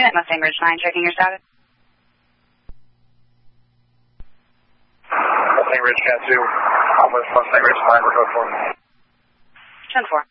Unit Mustang Ridge 9, checking your status. Mustang Ridge Cat 2, West Mustang Ridge 9, we're code 4. 10-4.